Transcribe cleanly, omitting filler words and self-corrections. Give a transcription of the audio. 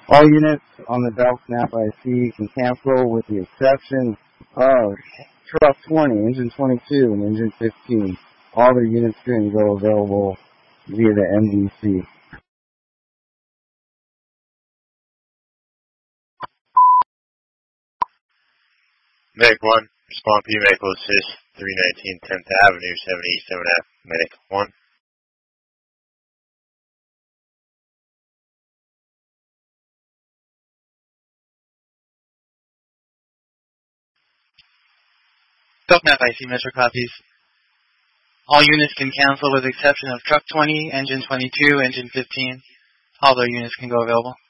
All units on the Belknap IC can cancel with the exception of Truck 20, Engine 22, and Engine 15. All their units can go available via the MDC. Medic 1, respond P Medical Assist, 319 10th Avenue, 787F, Medic 1. Belknap IC Metro copies. All units can cancel with the exception of Truck 20, Engine 22, Engine 15. All their units can go available.